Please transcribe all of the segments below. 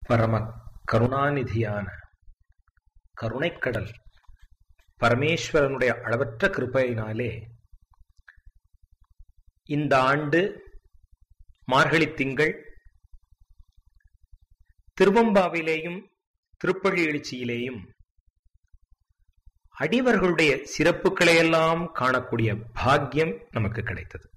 பரம கருணாநிதியான கருணைக்கடல் பரமேஸ்வரனுடைய அளவற்ற கிருபையினாலே இந்த ஆண்டு மார்கழி திங்கள் திருவம்பாவிலேயும் திருப்பள்ளி எழுச்சியிலேயும் அடிவர்களுடைய சிறப்புகளையெல்லாம் காணக்கூடிய பாக்கியம் நமக்கு கிடைத்தது.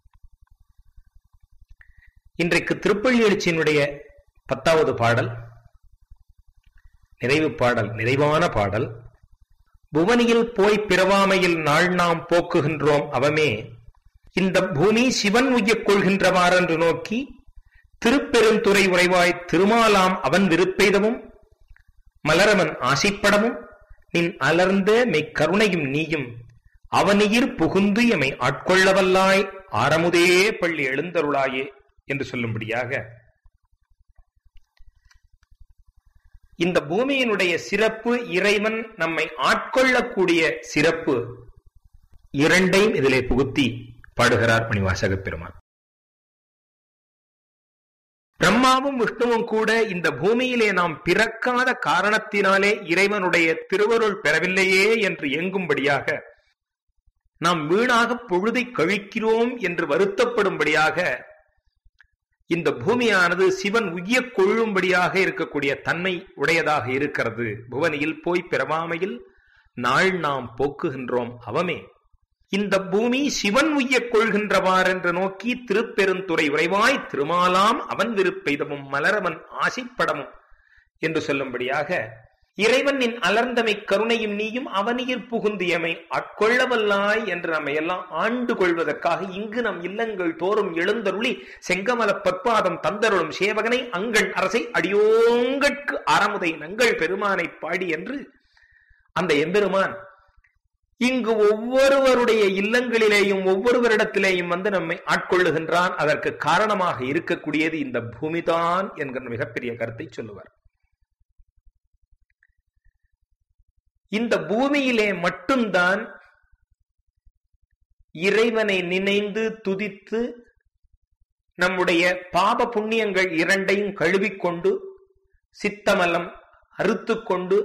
இன்றைக்கு திருப்பள்ளி எழுச்சியினுடைய 10வது பாடல், நிறைவு பாடல், நிறைவான பாடல். புவனியில் போய் பிறவாமையில் நாள் நாம் போக்குகின்றோம் அவமே, இந்த பூமி சிவன் உய்யக் கொள்கின்றவாறென்று நோக்கி திருப்பெருந்துறை உறைவாய் திருமாலாம் அவன் விருப்பெய்தமும் மலரவன் ஆசைப்படமும் நின் அலர்ந்த மெய்க்கருணையும் நீயும் அவனியிர் புகுந்து எமை ஆட்கொள்ளவல்லாய் ஆரமுதே பள்ளி எழுந்தருளாயே என்று சொல்லும்படியாக இந்த பூமியினுடைய சிறப்பு, இறைவன் நம்மை ஆட்கொள்ளக்கூடிய சிறப்பு, இரண்டையும் இதிலே புகுத்தி பாடுகிறார் மணிவாசக பெருமான். பிரம்மாவும் விஷ்ணுவும் கூட இந்த பூமியிலே நாம் பிறக்காத காரணத்தினாலே இறைவனுடைய திருவருள் பெறவில்லையே என்று ஏங்கும்படியாக, நாம் வீணாக பொழுதை கழிக்கிறோம் என்று வருத்தப்படும்படியாக, இந்த பூமியானது சிவன் உய்யக் கொள்ளும்படியாக இருக்கக்கூடிய தன்மை உடையதாக இருக்கிறது. புவனியில் போய் பிறவாமையில் நாள் நாம் போக்குகின்றோம் அவமே, இந்த பூமி சிவன் உய்யக் கொள்கின்றவாறென்று நோக்கி திருப்பெருந்துறை உறைவாய் திருமாலாம் அவன் விருப்பெய்தமும் மலரவன் ஆசைப்படமும் என்று சொல்லும்படியாக, இறைவனின் அலர்ந்தமை கருணையும் நீயும் அவனியில் புகுந்தியமை ஆட்கொள்ளவல்லாய் என்று நம்மை எல்லாம் ஆண்டு கொள்வதற்காக இங்கு நம் இல்லங்கள் தோறும் எழுந்தருளி செங்கமல பற்பாதம் தந்தருளும் சேவகனை அங்கள் அரசை அடியோங்கட்கு அறமுதை நங்கள் பெருமானை பாடி என்று அந்த எம்பெருமான் இங்கு ஒவ்வொருவருடைய இல்லங்களிலேயும் ஒவ்வொருவரிடத்திலேயும் வந்து நம்மை ஆட்கொள்ளுகின்றான். அதற்கு காரணமாக இருக்கக்கூடியது இந்த பூமிதான் என்கிற மிகப்பெரிய கருத்தை சொல்லுவார். இந்த பூமியிலே மட்டும்தான் இறைவனை நினைந்து துதித்து நம்முடைய பாப புண்ணியங்கள் இரண்டையும் கழுவிக்கொண்டு சித்தமலம் அறுத்துக்கொண்டு